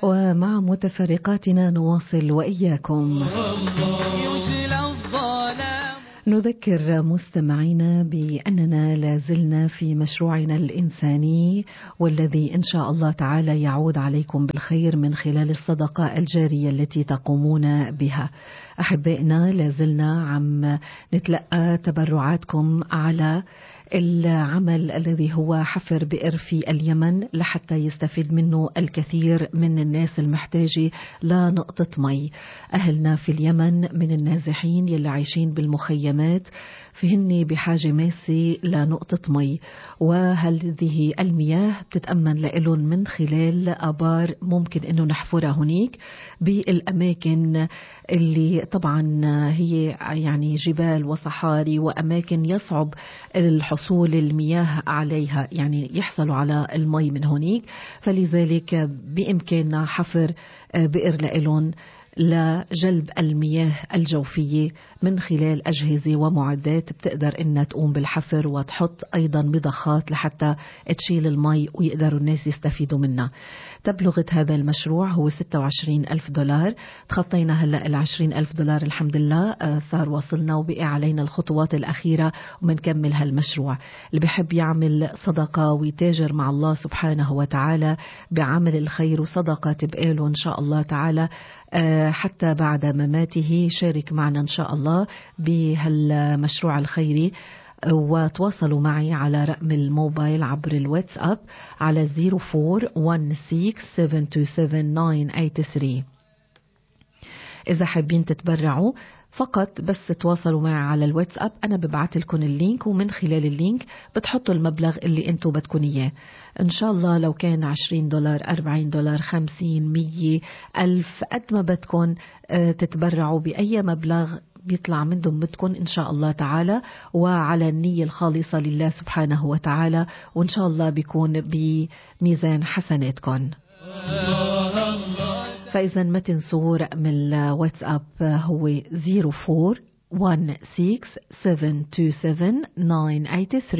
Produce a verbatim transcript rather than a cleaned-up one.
ومع متفرقاتنا نواصل وإياكم. نذكر مستمعينا بأننا لازلنا في مشروعنا الإنساني، والذي إن شاء الله تعالى يعود عليكم بالخير من خلال الصدقة الجارية التي تقومون بها. أحبائنا، لازلنا عم نتلقى تبرعاتكم على العمل الذي هو حفر بئر في اليمن لحتى يستفيد منه الكثير من الناس المحتاجة لنقطة مي. أهلنا في اليمن من النازحين يلي عايشين بالمخيمات فهن بحاجة ماسة لنقطة مي، وهذه المياه بتتأمن لهم من خلال آبار ممكن أنه نحفرها هناك بالأماكن اللي طبعا هي يعني جبال وصحاري وأماكن يصعب الحصول المياه عليها، يعني يحصلوا على المي من هناك. فلذلك بإمكاننا حفر بئر لهم لجلب المياه الجوفية من خلال أجهزة ومعدات بتقدر إنها تقوم بالحفر وتحط أيضا مضخات لحتى تشيل المي ويقدروا الناس يستفيدوا منها. تبلغ هذا المشروع هو ستة وعشرين ألف دولار. تخطينا هلأ العشرين ألف دولار الحمد لله، صار وصلنا وبقي علينا الخطوات الأخيرة ومنكمل هالمشروع. اللي بحب يعمل صدقة ويتاجر مع الله سبحانه وتعالى بعمل الخير وصدقة تبقاله إن شاء الله تعالى حتى بعد مماته، شارك معنا إن شاء الله بهالمشروع الخيري. وتواصلوا معي على رقم الموبايل عبر الواتساب على صفر أربعة واحد ستة سبعة اثنين سبعة تسعة ثمانية ثمانية. إذا حابين تتبرعوا فقط بس تواصلوا معي على الواتساب، أنا ببعث لكم اللينك، ومن خلال اللينك بتحطوا المبلغ اللي أنتوا بدكم إياه. إن شاء الله لو كان عشرين دولار أربعين دولار خمسين مية ألف قد ما بدكم تتبرعوا بأي مبلغ بيطلع من ضمتكم إن شاء الله تعالى، وعلى النية الخالصة لله سبحانه وتعالى، وإن شاء الله بيكون بميزان حسناتكم. فإذا ما تنسوا رقم الواتساب هو صفر أربعة واحد ستة سبعة اثنين سبعة تسعة ثمانية ثمانية.